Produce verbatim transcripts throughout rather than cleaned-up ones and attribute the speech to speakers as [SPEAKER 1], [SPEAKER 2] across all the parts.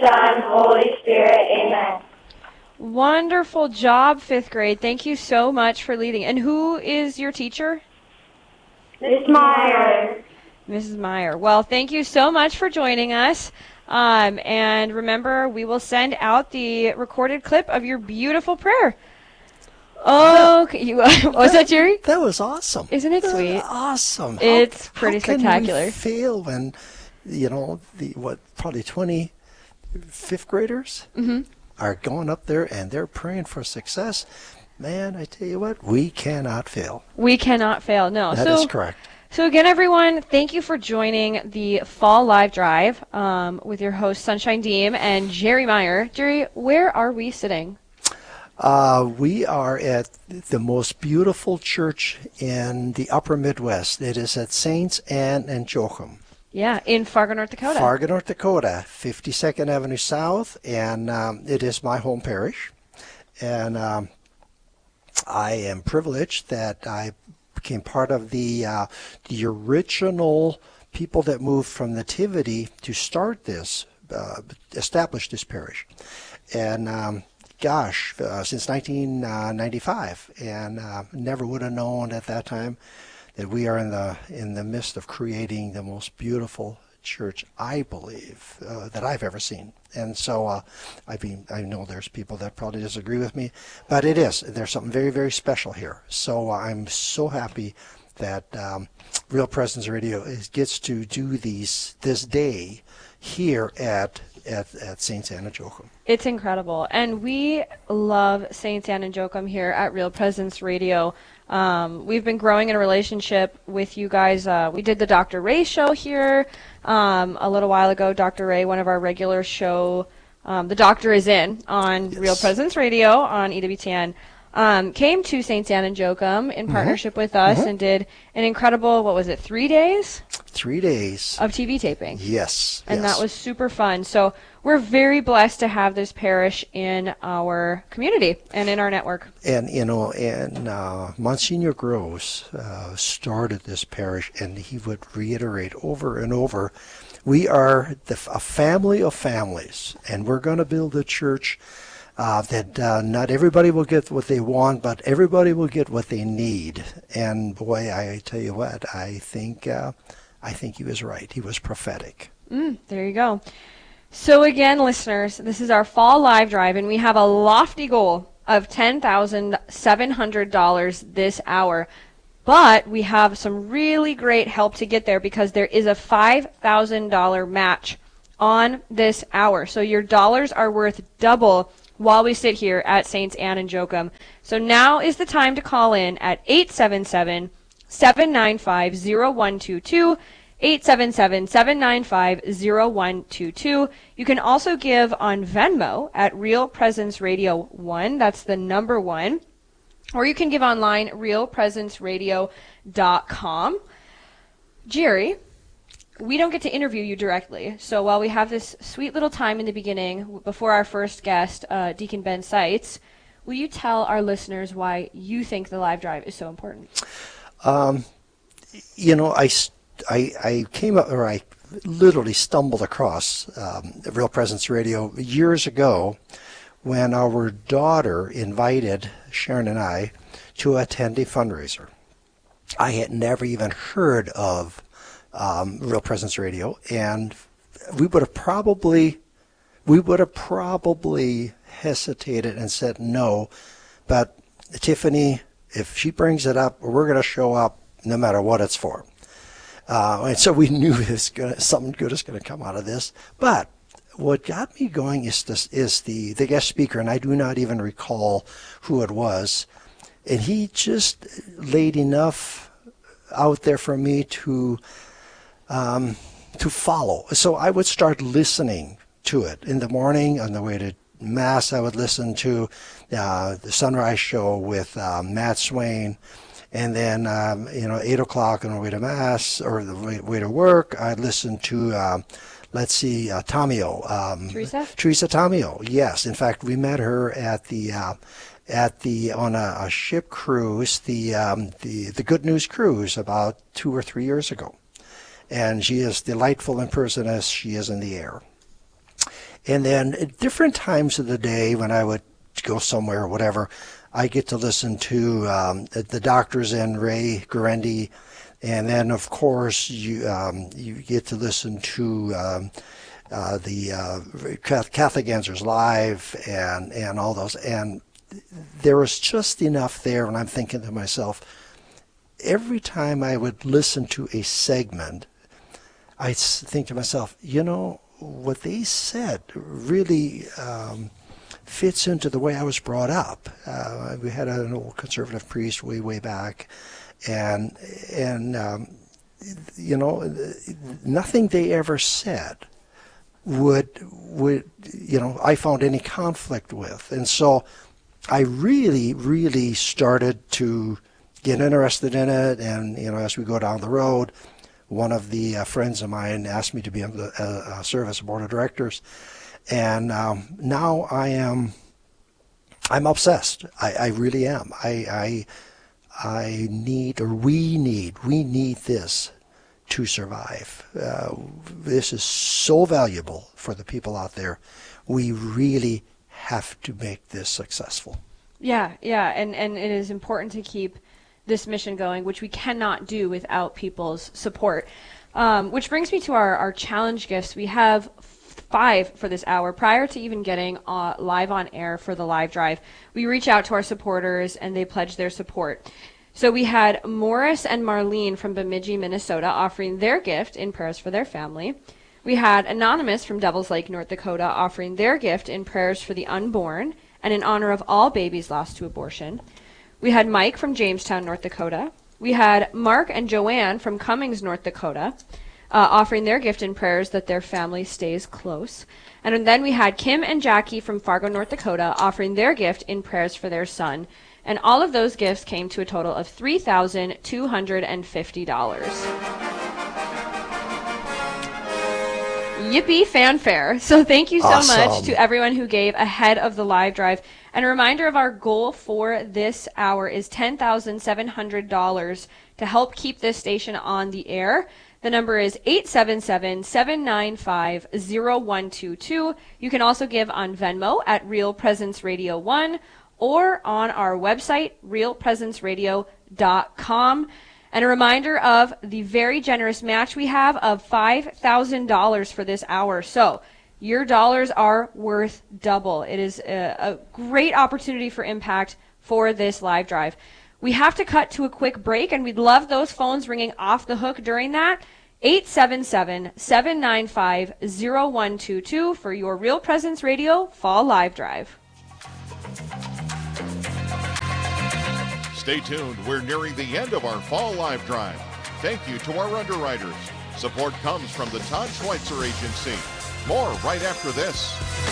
[SPEAKER 1] Son, Holy Spirit. Amen.
[SPEAKER 2] Wonderful job, fifth grade. Thank you so much for leading. And who is your teacher?
[SPEAKER 1] Miss Meyer.
[SPEAKER 2] Missus Meyer. Well, thank you so much for joining us. Um, and remember, we will send out the recorded clip of your beautiful prayer. Okay. You, was that Jerry?
[SPEAKER 3] That was awesome.
[SPEAKER 2] Isn't it sweet?
[SPEAKER 3] Uh, awesome.
[SPEAKER 2] It's
[SPEAKER 3] how,
[SPEAKER 2] pretty
[SPEAKER 3] how can
[SPEAKER 2] spectacular.
[SPEAKER 3] We fail when, you know, the what probably twenty fifth graders
[SPEAKER 2] Mm-hmm.
[SPEAKER 3] are going up there and they're praying for success. Man, I tell you what, we cannot fail.
[SPEAKER 2] We cannot fail. No.
[SPEAKER 3] That
[SPEAKER 2] so,
[SPEAKER 3] is correct.
[SPEAKER 2] So again, everyone, thank you for joining the Fall Live Drive um, with your host, Sunshine Deem, and Jerry Meyer. Jerry, where are we sitting?
[SPEAKER 3] Uh, we are at the most beautiful church in the upper Midwest. It is at Saints Anne and Joachim.
[SPEAKER 2] Yeah, in Fargo, North Dakota.
[SPEAKER 3] Fargo, North Dakota, fifty-second Avenue South, and um, it is my home parish. And um, I am privileged that I became part of the uh, the original people that moved from Nativity to start this, uh, establish this parish. And um, gosh, uh, since nineteen ninety-five, and uh, never would have known at that time that we are in the in the midst of creating the most beautiful church, I believe, uh, that I've ever seen. And so uh, I mean, I know there's people that probably disagree with me, but it is. There's something very, very special here. So uh, I'm so happy that um, Real Presence Radio is, gets to do these this day here at at, at Saint Anne and Joachim.
[SPEAKER 2] It's incredible. And we love Saint Anne and Joachim here at Real Presence Radio. Um, we've been growing in a relationship with you guys. Uh, we did the Doctor Ray show here um, a little while ago. Doctor Ray, one of our regular show, um, The Doctor is In on yes. Real Presence Radio on E W T N. Um, came to Saint Anne and Joachim in partnership mm-hmm. with us mm-hmm. and did an incredible, what was it, three days?
[SPEAKER 3] Three days.
[SPEAKER 2] Of T V taping.
[SPEAKER 3] Yes.
[SPEAKER 2] And
[SPEAKER 3] yes.
[SPEAKER 2] that was super fun. So we're very blessed to have this parish in our community and in our network.
[SPEAKER 3] And, you know, and uh, Monsignor Gross uh, started this parish, and he would reiterate over and over, we are the, a family of families, and we're going to build a church Uh, that uh, not everybody will get what they want, but everybody will get what they need. And boy, I tell you what, I think uh, I think he was right. He was prophetic.
[SPEAKER 2] Mm, there you go. So again, listeners, this is our fall live drive, and we have a lofty goal of ten thousand seven hundred dollars this hour. But we have some really great help to get there because there is a five thousand dollars match on this hour. So your dollars are worth double while we sit here at Saints Anne and Joachim. So now is the time to call in at eight seven seven, seven nine five, zero one two two, eight seven seven, seven nine five, zero one two two. You can also give on Venmo at Real Presence Radio one. That's the number one. Or you can give online, real presence radio dot com. Jerry, we don't get to interview you directly, so while we have this sweet little time in the beginning, before our first guest, uh, Deacon Ben Seitz, will you tell our listeners why you think the live drive is so important?
[SPEAKER 3] Um, you know, I, I, I came up, or I literally stumbled across um, Real Presence Radio years ago when our daughter invited Sharon and I to attend a fundraiser. I had never even heard of Um, Real Presence Radio, and we would have probably, we would have probably hesitated and said no, but Tiffany, if she brings it up, we're going to show up no matter what it's for. Uh, and so we knew it's gonna, something good is going to come out of this. But what got me going is this, is the, the guest speaker, and I do not even recall who it was, and he just laid enough out there for me to Um, to follow. So I would start listening to it. In the morning, on the way to Mass, I would listen to uh, the Sunrise Show with uh, Matt Swain. And then, um, you know, eight o'clock on the way to Mass, or the way, way to work, I'd listen to, uh, let's see, uh, Tamio. Um,
[SPEAKER 2] Teresa?
[SPEAKER 3] Teresa Tamio, yes. In fact, we met her at the... Uh, at the on a, a ship cruise, the, um, the the Good News Cruise, about two or three years ago. And she is delightful in person as she is in the air. And then at different times of the day when I would go somewhere or whatever, I get to listen to um, the Doctors and Ray Guarendi. And then, of course, you um, you get to listen to um, uh, the uh, Catholic Answers Live and, and all those. And there was just enough there, and I'm thinking to myself, every time I would listen to a segment, I think to myself, you know, what they said really um, fits into the way I was brought up. Uh, we had an old conservative priest way, way back. And, and um, you know, nothing they ever said would, would, you know, I found any conflict with. And so I really, really started to get interested in it. And, you know, as we go down the road, one of the uh, friends of mine asked me to be on the uh, uh, service board of directors. And um, now I am, I'm obsessed. I, I really am. I, I I need, or we need, we need this to survive. Uh, this is so valuable for the people out there. We really have to make this successful.
[SPEAKER 2] Yeah, yeah, and, and it is important to keep this mission going, which we cannot do without people's support. Um, which brings me to our, our challenge gifts. We have five for this hour. Prior to even getting uh, live on air for the live drive, we reach out to our supporters and they pledge their support. So we had Morris and Marlene from Bemidji, Minnesota, offering their gift in prayers for their family. We had Anonymous from Devils Lake, North Dakota, offering their gift in prayers for the unborn and in honor of all babies lost to abortion. We had Mike from Jamestown, North Dakota. We had Mark and Joanne from Cummings, North Dakota, Uh, offering their gift in prayers that their family stays close. And then we had Kim and Jackie from Fargo, North Dakota, offering their gift in prayers for their son. And all of those gifts came to a total of three thousand two hundred fifty dollars. Yippee fanfare. So thank you so
[SPEAKER 3] Awesome.
[SPEAKER 2] much to everyone who gave ahead of the live drive. And a reminder of our goal for this hour is ten thousand seven hundred dollars to help keep this station on the air. The number is eight seven seven, seven nine five, zero one two two. You can also give on Venmo at Real Presence Radio one or on our website, real presence radio dot com. And a reminder of the very generous match we have of five thousand dollars for this hour. So your dollars are worth double. It is a, a great opportunity for impact for this live drive. We have to cut to a quick break, and we'd love those phones ringing off the hook during that. eight seven seven, seven nine five, zero one two two for your Real Presence Radio Fall Live Drive.
[SPEAKER 4] Stay tuned. We're nearing the end of our Fall Live Drive. Thank you to our underwriters. Support comes from the Todd Schweitzer Agency. More right after this.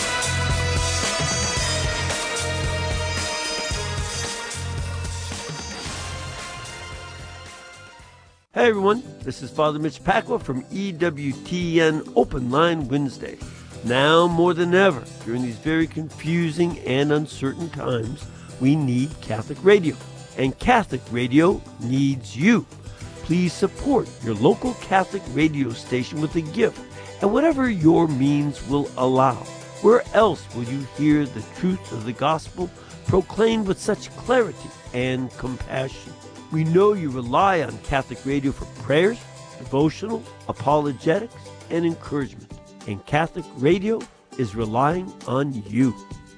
[SPEAKER 5] Hey everyone, this is Father Mitch Pacwa from E W T N Open Line Wednesday. Now more than ever, during these very confusing and uncertain times, we need Catholic radio. And Catholic radio needs you. Please support your local Catholic radio station with a gift and whatever your means will allow. Where else will you hear the truth of the gospel proclaimed with such clarity and compassion? We know you rely on Catholic radio for prayers, devotional, apologetics, and encouragement. And Catholic radio is relying on you.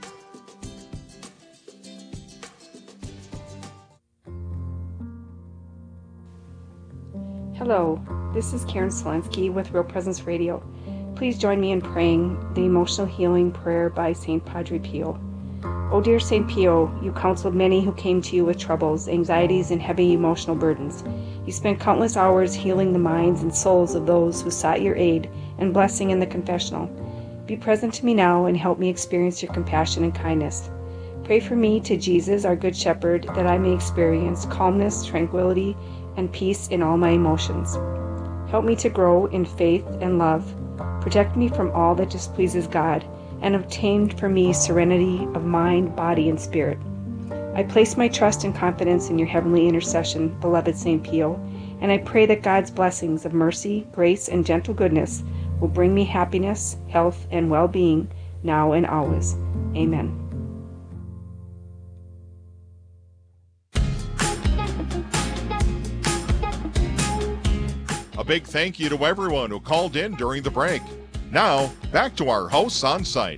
[SPEAKER 6] Hello, this is Karen Selensky with Real Presence Radio. Please join me in praying the emotional healing prayer by Saint Padre Pio. O dear Saint Pio, you counseled many who came to you with troubles, anxieties, and heavy emotional burdens. You spent countless hours healing the minds and souls of those who sought your aid and blessing in the confessional. Be present to me now and help me experience your compassion and kindness. Pray for me to Jesus, our Good Shepherd, that I may experience calmness, tranquility, and peace in all my emotions. Help me to grow in faith and love. Protect me from all that displeases God, and obtain for me serenity of mind, body, and spirit. I place my trust and confidence in your heavenly intercession, beloved Saint Pio, and I pray that God's blessings of mercy, grace, and gentle goodness will bring me happiness, health, and well-being now and always. Amen.
[SPEAKER 4] A big thank you to everyone who called in during the break. Now, back to our hosts on site.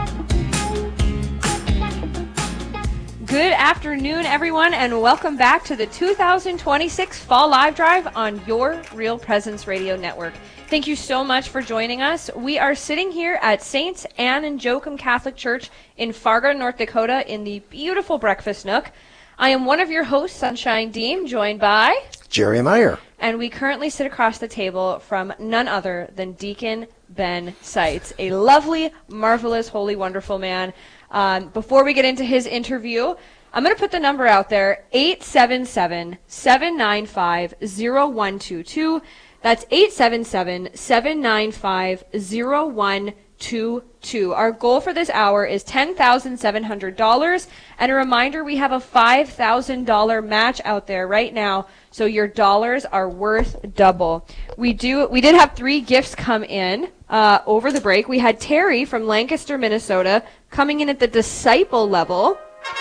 [SPEAKER 2] Good afternoon, everyone, and welcome back to the two thousand twenty-six Fall Live Drive on your Real Presence Radio Network. Thank you so much for joining us. We are sitting here at Saints Anne and Joachim Catholic Church in Fargo, North Dakota, in the beautiful breakfast nook. I am one of your hosts, Sunshine Deem, joined by
[SPEAKER 3] Jerry Meyer.
[SPEAKER 2] And we currently sit across the table from none other than Deacon Ben Seitz, a lovely, marvelous, holy, wonderful man. Um, before we get into his interview, I'm going to put the number out there, eight seven seven, seven nine five, zero one two two. That's eight seven seven, seven nine five, zero one two two. Our goal for this hour is ten thousand seven hundred dollars. And a reminder, we have a five thousand dollars match out there right now, so your dollars are worth double. We do. We did have three gifts come in uh, over the break. We had Terry from Lancaster, Minnesota, coming in at the disciple level.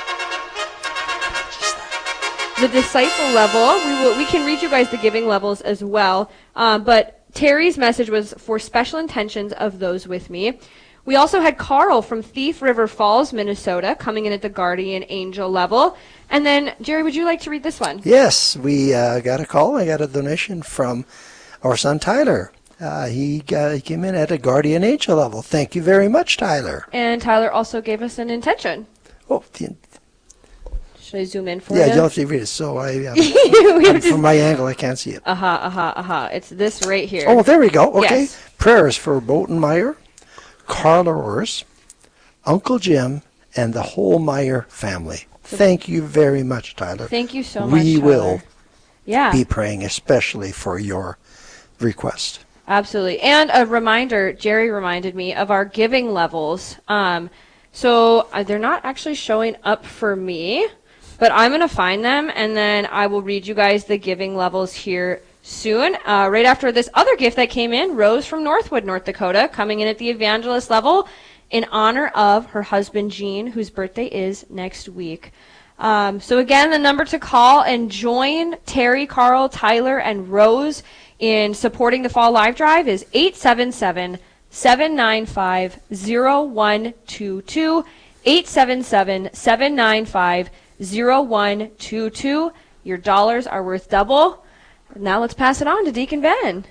[SPEAKER 2] The disciple level. We will. We can read you guys the giving levels as well. Um, but Terry's message was for special intentions of those with me. We also had Carl from Thief River Falls, Minnesota, coming in at the guardian angel level. And then, Jerry, would you like to read this one?
[SPEAKER 3] Yes, we uh, got a call. I got a donation from our son Tyler. Uh, he, got, he came in at a guardian angel level. Thank you very much, Tyler.
[SPEAKER 2] And Tyler also gave us an intention.
[SPEAKER 3] Oh, the,
[SPEAKER 2] Should I zoom in for
[SPEAKER 3] yeah,
[SPEAKER 2] you?
[SPEAKER 3] you'll have to read it. So I, um,
[SPEAKER 2] We have to-
[SPEAKER 3] from my angle, I can't see it.
[SPEAKER 2] Uh-huh, uh-huh, uh-huh. It's this right here.
[SPEAKER 3] Oh, there we go. Okay.
[SPEAKER 2] Yes.
[SPEAKER 3] Prayers for Bolton Meyer, Carla Orrs, Uncle Jim, and the whole Meyer family. Thank you very much, Tyler.
[SPEAKER 2] Thank you so much,
[SPEAKER 3] We
[SPEAKER 2] Tyler.
[SPEAKER 3] will
[SPEAKER 2] yeah.
[SPEAKER 3] be praying especially for your request.
[SPEAKER 2] Absolutely. And a reminder, Jerry reminded me of our giving levels. Um, so uh, they're not actually showing up for me, but I'm going to find them, and then I will read you guys the giving levels here soon. Uh, right after this other gift that came in, Rose from Northwood, North Dakota, coming in at the evangelist level in honor of her husband, Gene, whose birthday is next week. Um, so again, the number to call and join Terry, Carl, Tyler, and Rose in supporting the Fall Live Drive is eight seven seven, seven nine five, zero one two two, eight seven seven, seven nine five, zero one two two. Your dollars are worth double. Now let's pass it on to Deacon Ben.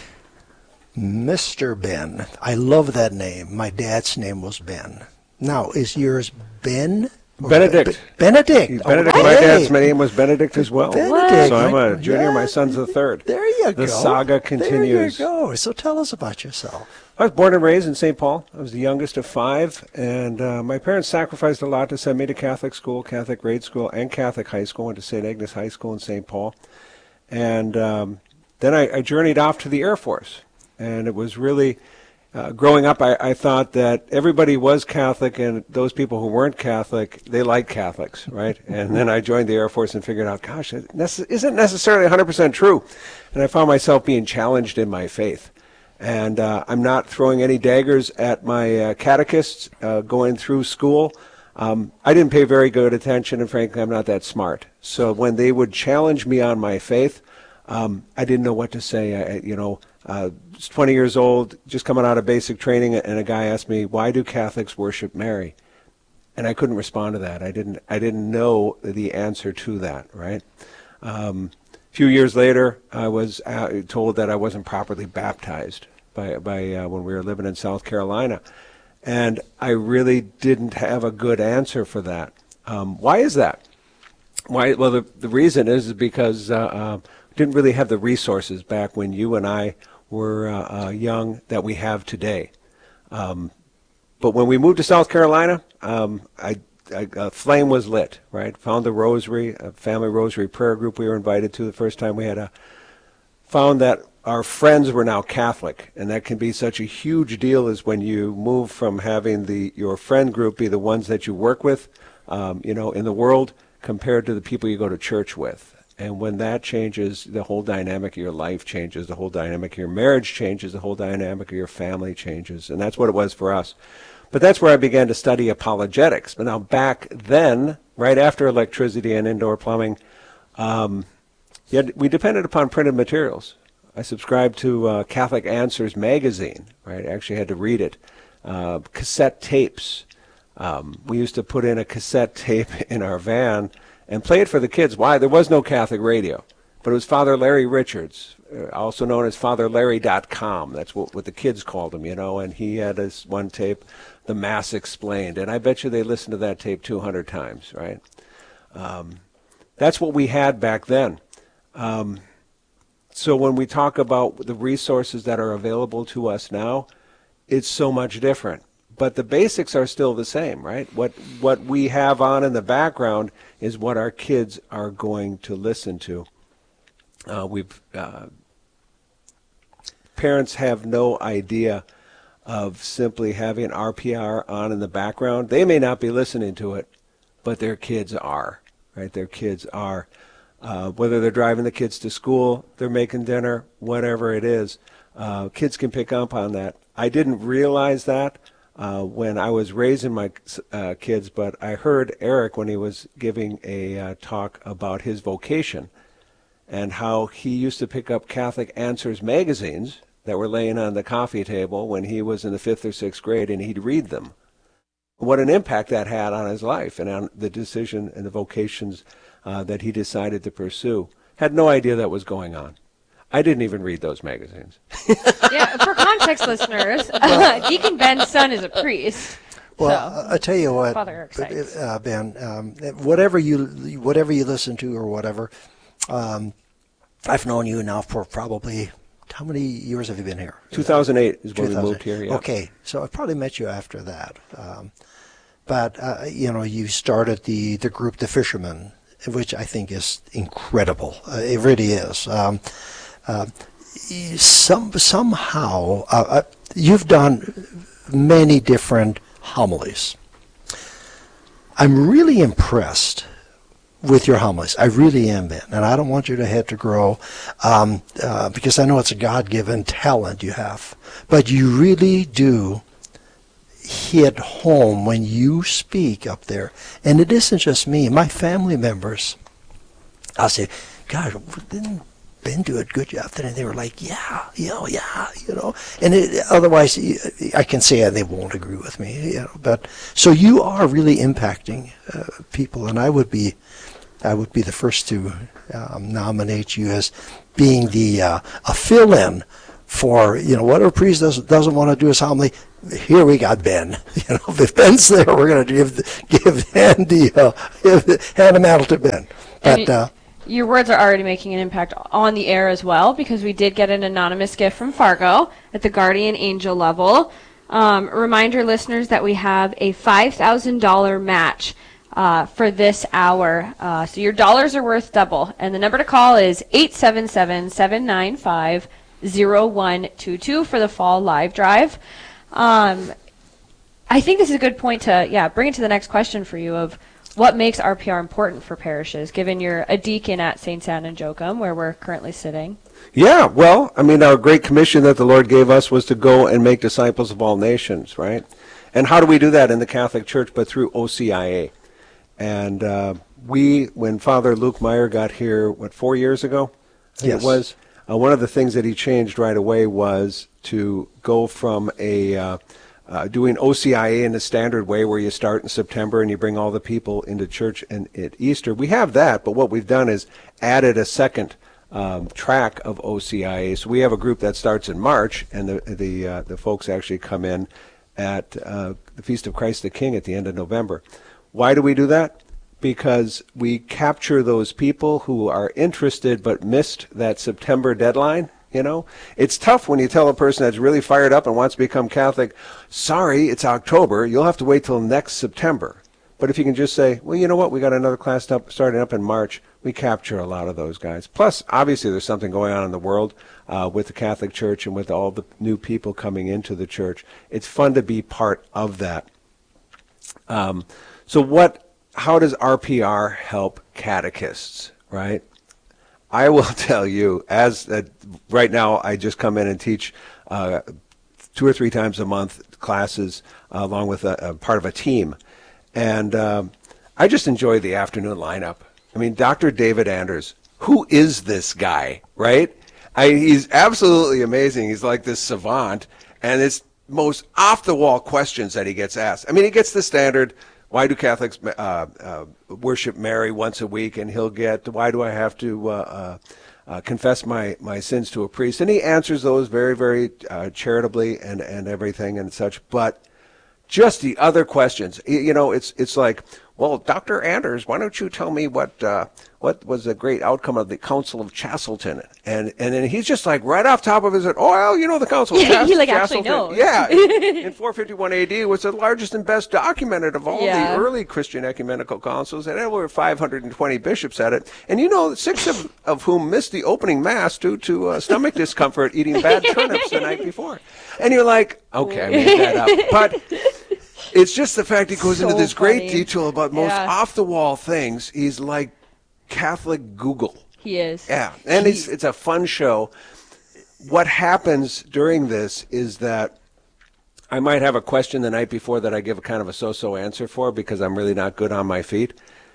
[SPEAKER 3] Mister Ben. I love that name. My dad's name was Ben. Now, is yours Ben? Or
[SPEAKER 7] Benedict.
[SPEAKER 3] Be- Benedict.
[SPEAKER 7] Benedict.
[SPEAKER 3] Okay.
[SPEAKER 7] My dad's name was Benedict as well.
[SPEAKER 3] Benedict.
[SPEAKER 7] So I'm a
[SPEAKER 3] My-
[SPEAKER 7] junior.
[SPEAKER 3] yeah.
[SPEAKER 7] My son's the third.
[SPEAKER 3] There you
[SPEAKER 7] The
[SPEAKER 3] go.
[SPEAKER 7] saga continues.
[SPEAKER 3] There you go. So tell us about yourself.
[SPEAKER 7] I was born and raised in Saint Paul. I was the youngest of five, and uh, my parents sacrificed a lot to send me to Catholic school, Catholic grade school, and Catholic high school. Went to Saint Agnes High School in Saint Paul. And um, then I, I journeyed off to the Air Force. And it was really... Uh, growing up, I, I thought that everybody was Catholic, and those people who weren't Catholic, they liked Catholics, right? And then I joined the Air Force and figured out, gosh, it nece- isn't necessarily one hundred percent true. And I found myself being challenged in my faith. And uh, I'm not throwing any daggers at my uh, catechists uh, going through school. Um, I didn't pay very good attention, and frankly, I'm not that smart. So when they would challenge me on my faith, um, I didn't know what to say. I, you know, uh, twenty years old, just coming out of basic training, and a guy asked me, "Why do Catholics worship Mary?" And I couldn't respond to that. I didn't. I didn't know the answer to that. Right. Um, a few years later, I was uh, told that I wasn't properly baptized by by uh, when we were living in South Carolina, and I really didn't have a good answer for that. Um, why is that? Why? Well, the the reason is because uh, uh, didn't really have the resources back when you and I were uh, uh, young that we have today. Um, but when we moved to South Carolina, um, I, I, a flame was lit, right? Found the rosary, a family rosary prayer group we were invited to the first time we had a, found that our friends were now Catholic, and that can be such a huge deal as when you move from having the your friend group be the ones that you work with, um, you know, in the world, compared to the people you go to church with. And when that changes, the whole dynamic of your life changes, the whole dynamic of your marriage changes, the whole dynamic of your family changes. And that's what it was for us. But that's where I began to study apologetics. But now back then, right after electricity and indoor plumbing, um, you had, we depended upon printed materials. I subscribed to uh, Catholic Answers magazine, right? I actually had to read it. Uh, cassette tapes. Um, we used to put in a cassette tape in our van and play it for the kids. Why? There was no Catholic radio. But it was Father Larry Richards, uh, also known as Father Larry dot com. That's what, what the kids called him, you know. And he had this one tape, The Mass Explained. And I bet you they listened to that tape two hundred times, right? Um, that's what we had back then. Um, so when we talk about the resources that are available to us now, it's so much different. But the basics are still the same, right? What what we have on in the background is what our kids are going to listen to. Uh, we've uh, parents have no idea of simply having R P R on in the background. They may not be listening to it, but their kids are, right? Their kids are. Uh, whether they're driving the kids to school, they're making dinner, whatever it is, uh, kids can pick up on that. I didn't realize that uh, when I was raising my uh, kids, but I heard Eric when he was giving a uh, talk about his vocation and how he used to pick up Catholic Answers magazines that were laying on the coffee table when he was in the fifth or sixth grade, and he'd read them. What an impact that had on his life and on the decision and the vocations uh, that he decided to pursue. Had no idea that was going on. I didn't even read those magazines.
[SPEAKER 2] Yeah, for context listeners, uh, Deacon Ben's son is a priest.
[SPEAKER 3] Well,
[SPEAKER 2] so,
[SPEAKER 3] I tell you what,
[SPEAKER 2] Father Eric
[SPEAKER 3] uh, Ben, um, whatever you whatever you listen to or whatever, um, I've known you now for probably, how many years have you been here?
[SPEAKER 7] two thousand eight is when we moved here, yeah.
[SPEAKER 3] Okay, so I probably met you after that. Um, but, uh, you know, you started the, the group The Fishermen, which I think is incredible. Uh, it really is. Um, uh, some Somehow, uh, uh, you've done many different homilies. I'm really impressed with your homilies. I really am, Ben, and I don't want your head to grow um, uh, because I know it's a God-given talent you have. But you really do hit home when you speak up there. And it isn't just me. My family members, I'll say, God, didn't Ben do a good job today? And they were like, yeah, you know, yeah, you know. And it, otherwise, I can say they won't agree with me, you know. But so you are really impacting uh, people, and I would be, I would be the first to um, nominate you as being the uh, a fill-in for, you know, whatever priest doesn't doesn't want to do his homily. Here we got Ben. You know, if Ben's there, we're going to give give hand the uh, give, hand the mantle to Ben. But uh,
[SPEAKER 2] your words are already making an impact on the air as well, because we did get an anonymous gift from Fargo at the Guardian Angel level. Um, reminder, listeners, that we have a five thousand dollars match uh, for this hour. Uh, so your dollars are worth double. And the number to call is eight seven seven, seven nine five, zero one two two for the fall live drive. Um, I think this is a good point to, yeah, bring it to the next question for you of what makes R P R important for parishes, given you're a deacon at Saint Anne and Joachim, where we're currently sitting.
[SPEAKER 7] Yeah, well, I mean, our great commission that the Lord gave us was to go and make disciples of all nations, right? And how do we do that in the Catholic Church but through O C I A? And uh, we, when Father Luke Meyer got here, what, four years ago? I think
[SPEAKER 3] yes.
[SPEAKER 7] It was. Uh, one of the things that he changed right away was to go from a uh, uh, doing O C I A in the standard way where you start in September and you bring all the people into church and at Easter. We have that, but what we've done is added a second um, track of O C I A. So we have a group that starts in March, and the the uh, the folks actually come in at uh, the Feast of Christ the King at the end of November. Why do we do that? Because we capture those people who are interested but missed that September deadline. You know, it's tough when you tell a person that's really fired up and wants to become Catholic, sorry, it's October, you'll have to wait till next September. But if you can just say, well, you know what, we got another class up, starting up in March, we capture a lot of those guys. Plus, obviously, there's something going on in the world uh, with the Catholic Church and with all the new people coming into the church. It's fun to be part of that. Um, so what, how does R P R help catechists, right? I will tell you, as uh, right now I just come in and teach uh, two or three times a month classes uh, along with a, a part of a team. And um, I just enjoy the afternoon lineup. I mean, Doctor David Anders, who is this guy, right? I, he's absolutely amazing. He's like this savant, and it's most off-the-wall questions that he gets asked. I mean, he gets the standard, why do Catholics uh, uh, worship Mary once a week? And he'll get, why do I have to uh, uh, uh, confess my, my sins to a priest? And he answers those very, very uh, charitably and, and everything and such. But just the other questions, you know, it's it's like, well, Doctor Anders, why don't you tell me what uh, what was the great outcome of the Council of Chastleton? And and then he's just like right off top of his head, oh, well, you know, the Council of
[SPEAKER 2] Yeah, he like
[SPEAKER 7] Chastleton.
[SPEAKER 2] actually knows.
[SPEAKER 7] Yeah, in four fifty-one A D was the largest and best documented of all
[SPEAKER 2] Yeah.
[SPEAKER 7] the early Christian ecumenical councils, and there were five hundred twenty bishops at it. And you know, six of, of whom missed the opening mass due to uh, stomach discomfort eating bad turnips the night before. And you're like, okay, I made that up. But it's just the fact he goes
[SPEAKER 2] So
[SPEAKER 7] into this great
[SPEAKER 2] funny.
[SPEAKER 7] detail about most
[SPEAKER 2] Yeah.
[SPEAKER 7] off-the-wall things. He's like Catholic Google.
[SPEAKER 2] He is.
[SPEAKER 7] Yeah, and it's, it's a fun show. What happens during this is that I might have a question the night before that I give a kind of a so-so answer for because I'm really not good on my feet.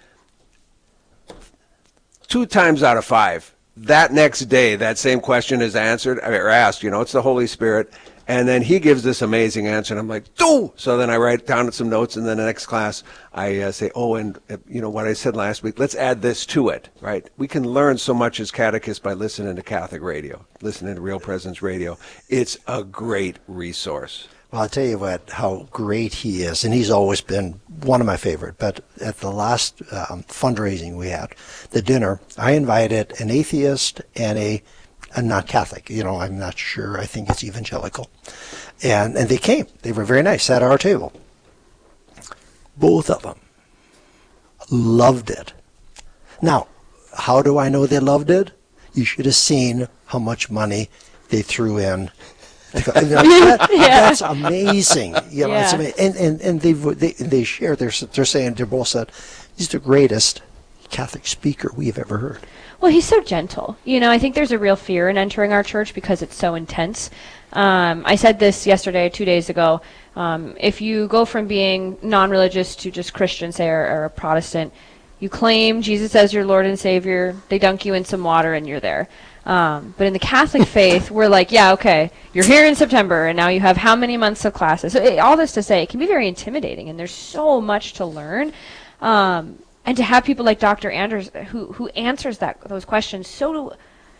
[SPEAKER 7] Two times out of five, that next day, that same question is answered or asked. You know, it's the Holy Spirit. And then he gives this amazing answer, and I'm like, "Do!" So then I write down some notes, and then the next class I uh, say, "Oh, and uh, you know what I said last week? Let's add this to it." Right? We can learn so much as catechists by listening to Catholic radio, listening to Real Presence Radio. It's a great resource.
[SPEAKER 3] Well, I'll tell you what, how great he is, and he's always been one of my favorite. But at the last um, fundraising we had, the dinner, I invited an atheist and a I'm not Catholic, you know, I'm not sure. I think it's evangelical. And and they came. They were very nice, sat at our table. Both of them loved it. Now, how do I know they loved it? You should have seen how much money they threw in. That,
[SPEAKER 2] Yeah.
[SPEAKER 3] That's amazing. You know, it's
[SPEAKER 2] Yeah.
[SPEAKER 3] amazing. And, and, and they, they, they share, they're, they're saying, they both said, he's the greatest Catholic speaker we've ever heard.
[SPEAKER 2] Well, he's so gentle. You know, I think there's a real fear in entering our church because it's so intense. Um, I said this yesterday, two days ago. Um, if you go from being non-religious to just Christian, say, or, or a Protestant, you claim Jesus as your Lord and Savior, they dunk you in some water, and you're there. Um, but in the Catholic faith, we're like, yeah, okay, you're here in September, and now you have how many months of classes? So it, all this to say, it can be very intimidating, and there's so much to learn. Um, And to have people like Doctor Anders who who answers that those questions so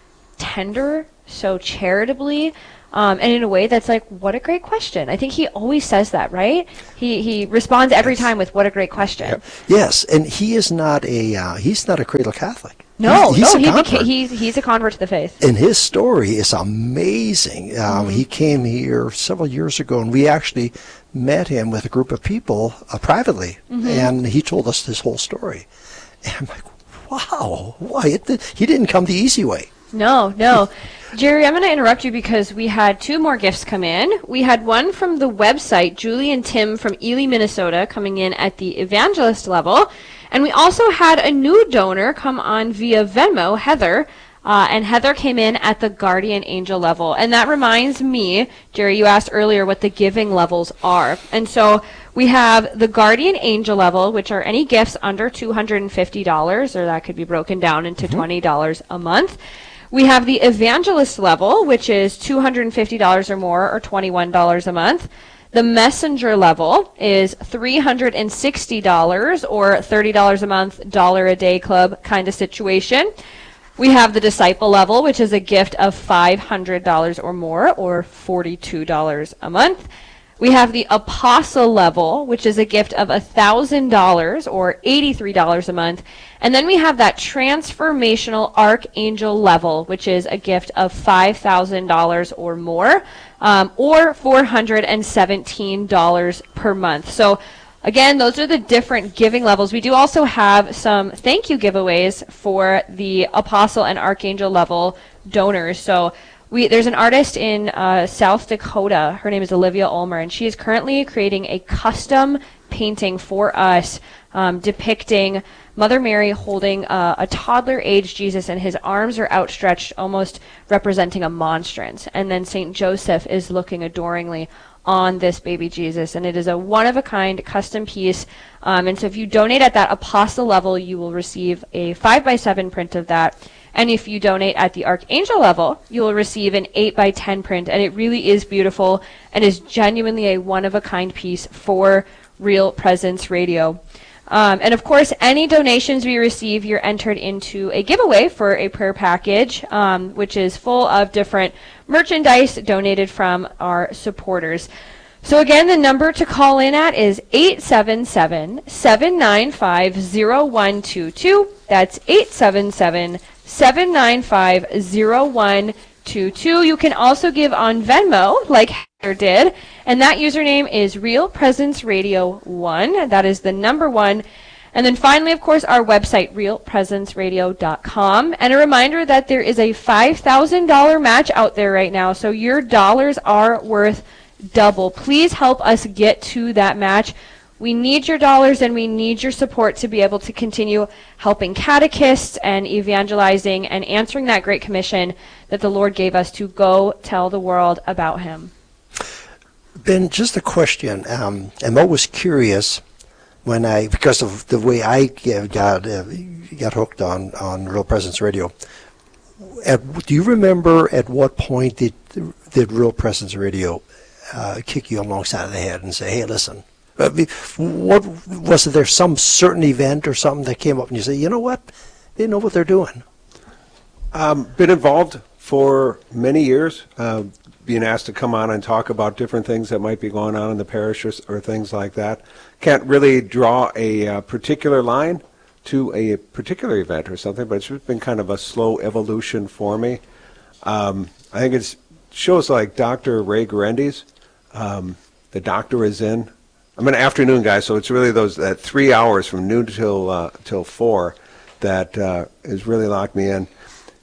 [SPEAKER 2] tender, so charitably, um, and in a way that's like, what a great question. I think he always says that, right? He he responds every
[SPEAKER 3] Yes.
[SPEAKER 2] time with, what a great question.
[SPEAKER 3] Yes, and he is not a uh, he's not a cradle Catholic.
[SPEAKER 2] No,
[SPEAKER 3] he's, he's
[SPEAKER 2] no,
[SPEAKER 3] a
[SPEAKER 2] he
[SPEAKER 3] convert.
[SPEAKER 2] beca- he's he's a convert to the faith.
[SPEAKER 3] And his story is amazing. Um,
[SPEAKER 2] Mm-hmm.
[SPEAKER 3] He came here several years ago, and we actually met him with a group of people uh, privately,
[SPEAKER 2] Mm-hmm.
[SPEAKER 3] and he told us this whole story. And I'm like, wow, why? It, he didn't come the easy way.
[SPEAKER 2] No, no. Jerry, I'm going to interrupt you because we had two more gifts come in. We had one from the website, Julie and Tim from Ely, Minnesota, coming in at the evangelist level. And we also had a new donor come on via Venmo, Heather. Uh, and Heather came in at the guardian angel level. And that reminds me, Jerry, you asked earlier what the giving levels are. And so we have the guardian angel level, which are any gifts under two hundred fifty dollars, or that could be broken down into mm-hmm. twenty dollars a month. We have the evangelist level, which is two hundred fifty dollars or more, or twenty-one dollars a month. The messenger level is three hundred sixty dollars, or thirty dollars a month, dollar a day club kind of situation. We have the disciple level, which is a gift of five hundred dollars or more, or forty-two dollars a month. We have the apostle level, which is a gift of one thousand dollars, or eighty-three dollars a month. And then we have that transformational archangel level, which is a gift of five thousand dollars or more, um, or four hundred seventeen dollars per month. So again, those are the different giving levels. We do also have some thank you giveaways for the apostle and archangel level donors. So We, there's an artist in uh, South Dakota. Her name is Olivia Ulmer, and she is currently creating a custom painting for us um, depicting Mother Mary holding uh, a toddler-aged Jesus, and his arms are outstretched, almost representing a monstrance. And then Saint Joseph is looking adoringly on this baby Jesus, and it is a one-of-a-kind custom piece. Um, and so if you donate at that apostle level, you will receive a five by seven print of that. And if you donate at the Archangel level, you will receive an eight by ten print. And it really is beautiful and is genuinely a one-of-a-kind piece for Real Presence Radio. Um, and of course, any donations we receive, you're entered into a giveaway for a prayer package, um, which is full of different merchandise donated from our supporters. So again, the number to call in at is eight seven seven, seven nine five, zero one two two. That's eight seven seven, seven nine five, zero one two two. You can also give on Venmo, like Heather did, and that username is Real Presence Radio one. That is the number one. And then finally, of course, our website, real presence radio dot com. And a reminder that there is a five thousand dollars match out there right now, so your dollars are worth double. Please help us get to that match. We need your dollars and we need your support to be able to continue helping catechists and evangelizing and answering that great commission that the Lord gave us to go tell the world about him.
[SPEAKER 3] Ben, just a question. Um, I'm always curious when I, because of the way I got uh, got hooked on, on Real Presence Radio. At, do you remember at what point did, did Real Presence Radio uh, kick you alongside of the head and say, hey, listen, uh, what was there some certain event or something that came up and you say, you know what, they know what they're doing?
[SPEAKER 7] Um, been involved for many years, uh, being asked to come on and talk about different things that might be going on in the parish or, or things like that. Can't really draw a uh, particular line to a particular event or something, but it's just been kind of a slow evolution for me. Um, I think it's shows like Doctor Ray Guarendi's. Um, the doctor is in. I'm an afternoon guy, so it's really those that three hours from noon till uh, till four that uh, has really locked me in.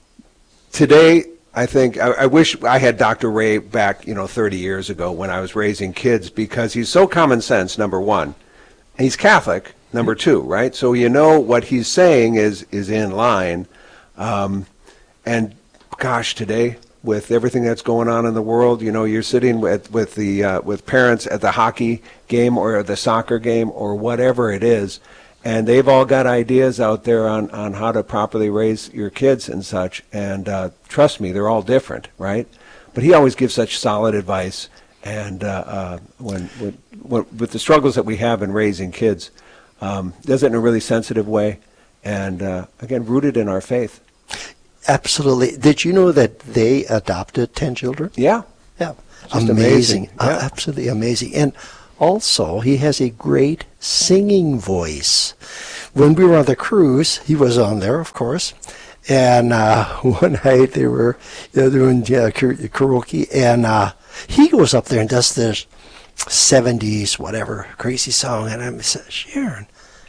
[SPEAKER 7] Today, I think I, I wish I had Doctor Ray back, you know, thirty years ago when I was raising kids, because he's so common sense. Number one, and he's Catholic. Number two, right? So you know what he's saying is is in line. Um, and gosh, today with everything that's going on in the world, you know, you're sitting with with the uh, with parents at the hockey game or the soccer game or whatever it is, and they've all got ideas out there on, on how to properly raise your kids and such. And uh, trust me, they're all different, right? But he always gives such solid advice. And uh, uh, when, when, when with the struggles that we have in raising kids, um, does it in a really sensitive way, and uh, again, rooted in our faith.
[SPEAKER 3] Absolutely. Did you know that they adopted ten children?
[SPEAKER 7] Yeah.
[SPEAKER 3] Yeah.
[SPEAKER 7] Just
[SPEAKER 3] amazing.
[SPEAKER 7] amazing.
[SPEAKER 3] Uh,
[SPEAKER 7] Yeah.
[SPEAKER 3] absolutely amazing. And also, he has a great singing voice. When we were on the cruise, he was on there, of course. And uh, one night they were you know, doing uh, karaoke, and uh, he goes up there and does this seventies, whatever, crazy song. And I said, Sharon,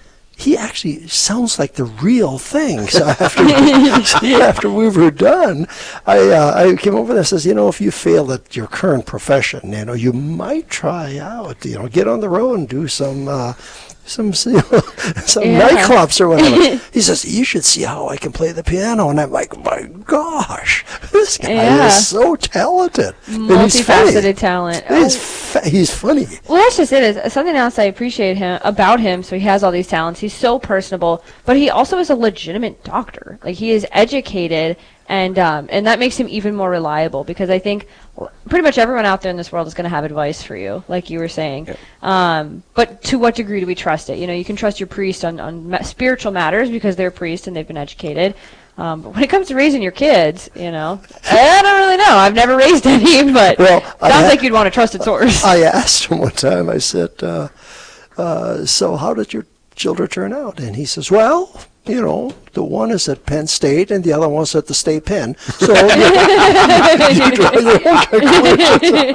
[SPEAKER 3] he actually sounds like the real thing. So after we, after we were done, I uh, I came over there and says, you know, if you fail at your current profession, you know, you might try out, you know, get on the road and do some uh, some you know, some
[SPEAKER 2] Yeah.
[SPEAKER 3] nightclubs or whatever. He says, you should see how I can play the piano. And I'm like, my gosh, this guy
[SPEAKER 2] Yeah.
[SPEAKER 3] is so talented. And he's funny.
[SPEAKER 2] Multifaceted talent.
[SPEAKER 3] He's,
[SPEAKER 2] Oh.
[SPEAKER 3] fa- he's funny.
[SPEAKER 2] Well, that's just it. Is something else I appreciate him about him. So he has all these talents. He's so personable, but he also is a legitimate doctor. Like, he is educated, and um, and that makes him even more reliable, because I think pretty much everyone out there in this world is going to have advice for you, like you were saying.
[SPEAKER 7] Yeah.
[SPEAKER 2] Um, but to what degree do we trust it? You know, you can trust your priest on on ma- spiritual matters because they're priests and they've been educated. Um, but when it comes to raising your kids, you know, I don't really know. I've never raised any, but
[SPEAKER 3] Well, I
[SPEAKER 2] sounds
[SPEAKER 3] ha-
[SPEAKER 2] like you'd want a trusted source.
[SPEAKER 3] I asked him one time, I said, uh, uh, so how did your children turn out? And he says, well, you know, the one is at Penn State and the other one's at the State Penn. So you, you draw your own conclusions.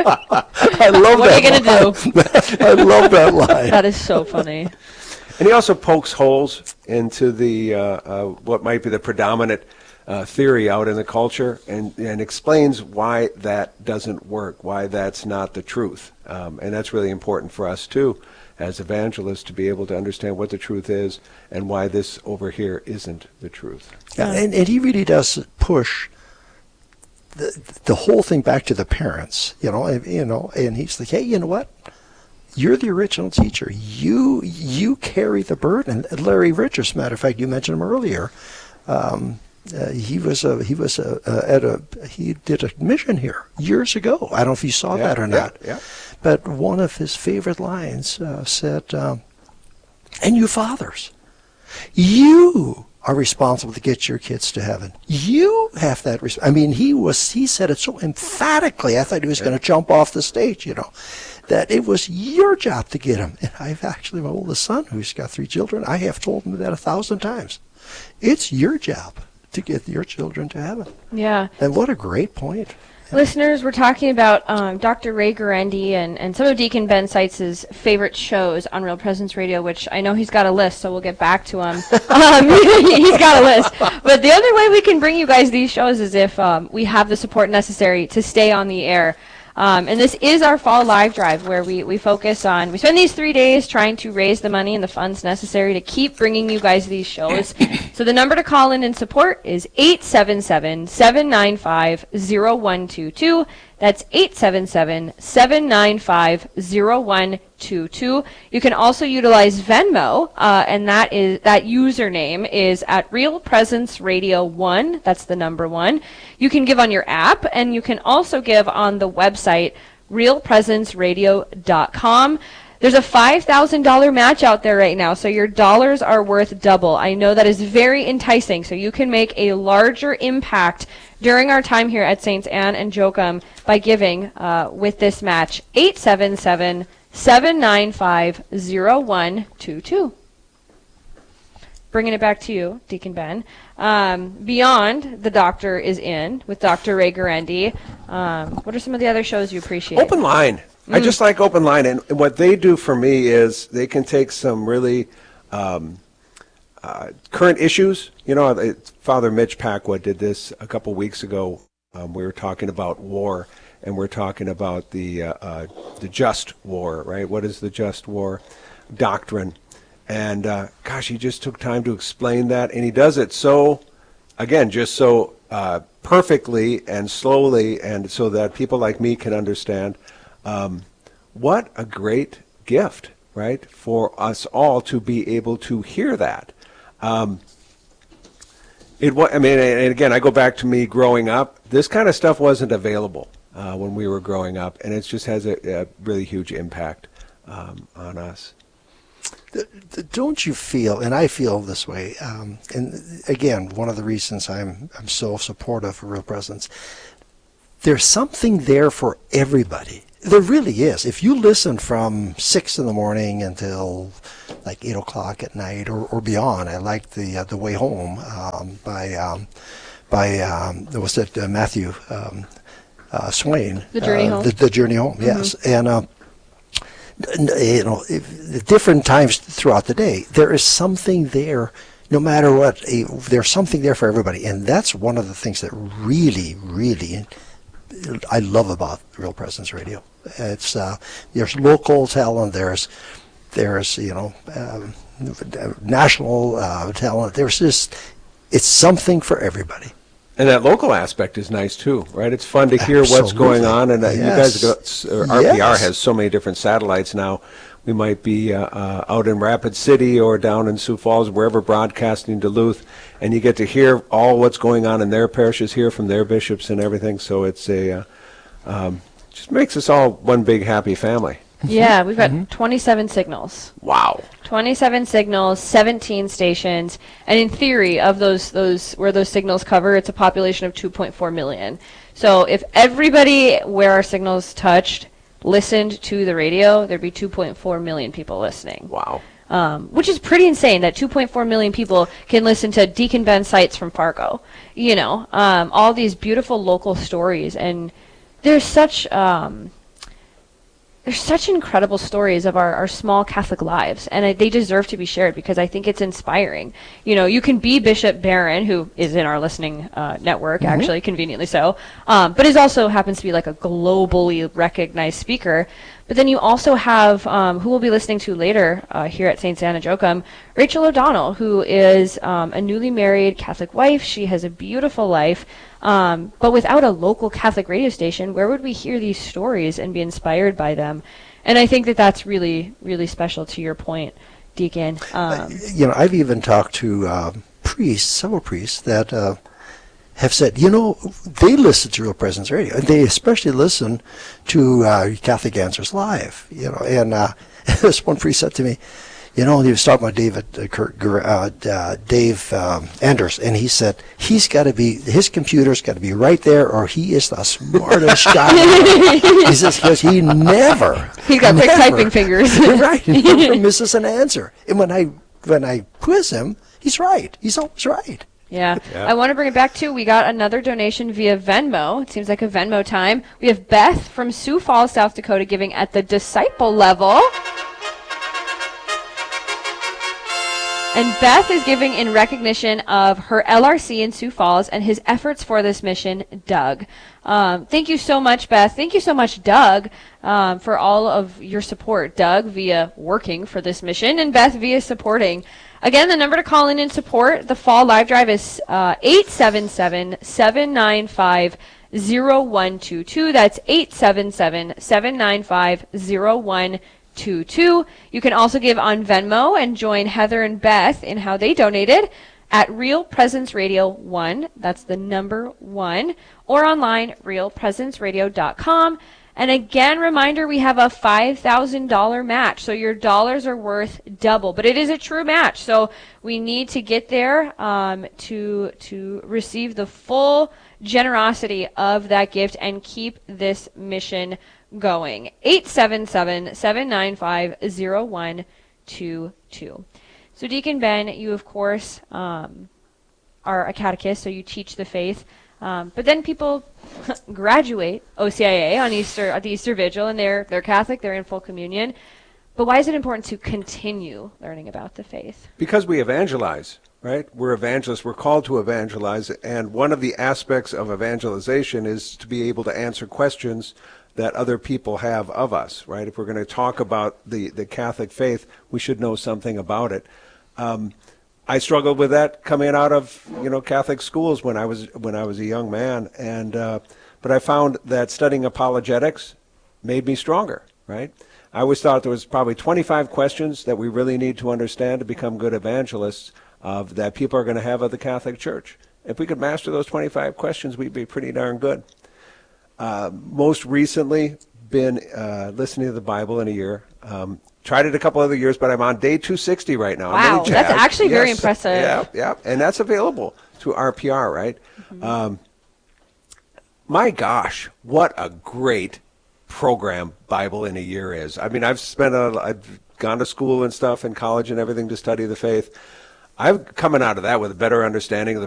[SPEAKER 3] I love
[SPEAKER 2] What are
[SPEAKER 3] that
[SPEAKER 2] you gonna
[SPEAKER 3] line. I love that line.
[SPEAKER 2] That is so funny.
[SPEAKER 7] And he also pokes holes into the uh, uh, what might be the predominant uh, theory out in the culture and, and explains why that doesn't work, why that's not the truth. Um, and that's really important for us, too, as evangelists, to be able to understand what the truth is and why this over here isn't the truth.
[SPEAKER 3] Yeah, and, and he really does push the, the whole thing back to the parents, you know, and, you know, and he's like, hey, you know what? You're the original teacher. You you carry the burden. Larry Richards, matter of fact, you mentioned him earlier. Um, uh, he was a he was a, uh, at a he did a mission here years ago. I don't know if you saw
[SPEAKER 7] Yeah,
[SPEAKER 3] that or
[SPEAKER 7] yeah,
[SPEAKER 3] not.
[SPEAKER 7] yeah.
[SPEAKER 3] But one of his favorite lines uh, said, um, "And you fathers, you are responsible to get your kids to heaven. You have that. Res-. I mean, he was he said it so emphatically. I thought he was going to jump off the stage, you know." That it was your job to get him. And I've actually, my oldest son, who's got three children, I have told him that a thousand times. It's your job to get your children to heaven.
[SPEAKER 2] Yeah.
[SPEAKER 3] And what a great point.
[SPEAKER 2] Listeners, we're talking about um, Doctor Ray Guarendi and, and some of Deacon Ben Seitz's favorite shows on Real Presence Radio, which I know he's got a list, so we'll get back to him. um, he's got a list. But the other way we can bring you guys these shows is if um, we have the support necessary to stay on the air. Um, and this is our fall live drive where we, we focus on, we spend these three days trying to raise the money and the funds necessary to keep bringing you guys these shows. So the number to call in and support is eight seven seven, seven nine five, zero one two two. That's eight seven seven, seven nine five, zero one two two. You can also utilize Venmo, uh, and that is that username is at Real Presence Radio one. That's the number one. You can give on your app, and you can also give on the website real presence radio dot com. There's a five thousand dollars match out there right now, so your dollars are worth double. I know that is very enticing, so you can make a larger impact during our time here at Saints Anne and Joachim by giving uh, with this match. eight seven seven, seven nine five, zero one two two. Bringing it back to you, Deacon Ben. Um, beyond The Doctor is In with Doctor Ray Guarendi, um, what are some of the other shows you appreciate?
[SPEAKER 7] Open Line. I just like Open Line, and what they do for me is they can take some really um, uh, current issues. You know, it, Father Mitch Packwood did this a couple weeks ago. Um, we were talking about war, and we're talking about the uh, uh, the just war, right? What is the just war doctrine? And uh, gosh, he just took time to explain that, and he does it so, again, just so uh, perfectly and slowly, and so that people like me can understand. Um, what a great gift, right, for us all to be able to hear that. Um, it wa- I mean, and again, I go back to me growing up. This kind of stuff wasn't available uh, when we were growing up, and it just has a, a really huge impact um, on us.
[SPEAKER 3] Don't you feel, and I feel this way, um, and again, one of the reasons I'm I'm so supportive of Real Presence, there's something there for everybody. There really is. If you listen from six in the morning until like eight o'clock at night or, or beyond, I like the uh, the Way Home um, by um, by um, was it uh, Matthew um, uh, Swain?
[SPEAKER 2] The Journey
[SPEAKER 3] uh,
[SPEAKER 2] Home.
[SPEAKER 3] The, the Journey Home, yes,
[SPEAKER 2] Mm-hmm.
[SPEAKER 3] and. Uh, you know, if, different times throughout the day, there is something there, no matter what, a, there's something there for everybody. And that's one of the things that really, really I love about Real Presence Radio. It's, uh, there's local talent, there's, there's, you know, um, national uh, talent. There's just, it's something for everybody.
[SPEAKER 7] And that local aspect is nice too, right? It's fun to hear
[SPEAKER 3] Absolutely.
[SPEAKER 7] what's going on, and uh,
[SPEAKER 3] Yes.
[SPEAKER 7] you guys go. Or R P R
[SPEAKER 3] Yes.
[SPEAKER 7] has so many different satellites now. We might be uh, uh, out in Rapid City or down in Sioux Falls, wherever broadcasting Duluth, and you get to hear all what's going on in their parishes, hear from their bishops and everything. So it's a uh, um, just makes us all one big happy family.
[SPEAKER 2] Yeah, we've got twenty-seven signals.
[SPEAKER 7] Wow.
[SPEAKER 2] twenty-seven signals, seventeen stations, and in theory, of those those where those signals cover, it's a population of two point four million. So if everybody where our signals touched listened to the radio, there'd be two point four million people listening.
[SPEAKER 7] Wow.
[SPEAKER 2] Um, which is pretty insane that two point four million people can listen to Deacon Ben Seitz from Fargo. You know, um, all these beautiful local stories, and there's such um, there's such incredible stories of our, our small Catholic lives, and I, they deserve to be shared because I think it's inspiring. You know, you can be Bishop Barron, who is in our listening uh, network, mm-hmm. actually, conveniently so, um, but is also happens to be like a globally recognized speaker. But then you also have, um, who we'll be listening to later uh, here at Saint Anna Joachim, Rachel O'Donnell, who is um, a newly married Catholic wife. She has a beautiful life. Um, but without a local Catholic radio station, where would we hear these stories and be inspired by them? And I think that that's really, really special to your point, Deacon. Um,
[SPEAKER 3] uh, you know, I've even talked to uh, priests, several priests, that uh, have said, you know, they listen to Real Presence Radio, and they especially listen to uh, Catholic Answers Live. You know, and uh, this one priest said to me, you know, he was talking about David, uh, Kurt, uh, uh, Dave um, Anders, and he said he's got to be, his computer's got to be right there, or he is the smartest guy. He says because he never,
[SPEAKER 2] he's got
[SPEAKER 3] never,
[SPEAKER 2] quick typing fingers.
[SPEAKER 3] Right, he never misses an answer. And when I when I quiz him, he's right. He's always right.
[SPEAKER 2] Yeah.
[SPEAKER 5] Yeah.
[SPEAKER 2] I want to bring it back to, we got another donation via Venmo. It seems like a Venmo time. We have Beth from Sioux Falls, South Dakota, giving at the disciple level. And Beth is giving in recognition of her L R C in Sioux Falls and his efforts for this mission, Doug. Um, thank you so much, Beth. Thank you so much, Doug, um, for all of your support. Doug via working for this mission, and Beth via supporting. Again, the number to call in and support the Fall Live Drive is uh, eight seven seven, seven nine five, zero one two two. That's eight seven seven, seven nine five, zero one two two. Two, two. You can also give on Venmo and join Heather and Beth in how they donated at Real Presence Radio one. That's the number one. Or online, real presence radio dot com. And again, reminder, we have a five thousand dollars match. So your dollars are worth double. But it is a true match. So we need to get there um, to, to receive the full generosity of that gift and keep this mission going. eight seven seven, seven nine five, zero one two two. So Deacon Ben, you of course um, are a catechist, so you teach the faith. Um, but then people graduate O C I A on Easter at the Easter Vigil, and they're they're Catholic, they're in full communion. But why is it important to continue learning about the faith?
[SPEAKER 7] Because we evangelize, right? We're evangelists. We're called to evangelize, and one of the aspects of evangelization is to be able to answer questions that other people have of us, right? If we're going to talk about the, the Catholic faith, we should know something about it. Um, I struggled with that coming out of, you know, Catholic schools when I was when I was a young man, and uh, but I found that studying apologetics made me stronger, right? I always thought there was probably twenty-five questions that we really need to understand to become good evangelists of that people are going to have of the Catholic Church. If we could master those twenty-five questions, we'd be pretty darn good. Uh, most recently, been uh, listening to the Bible in a year. Um, tried it a couple other years, but I'm on day two sixty right now.
[SPEAKER 2] Wow,
[SPEAKER 7] really
[SPEAKER 2] that's actually
[SPEAKER 7] yes.
[SPEAKER 2] very impressive.
[SPEAKER 7] Yeah, yeah, and that's available through R P R, right? Mm-hmm. Um, my gosh, what a great program Bible in a year is. I mean, I've spent a, I've gone to school and stuff and college and everything to study the faith. I'm coming out of that with a better understanding of the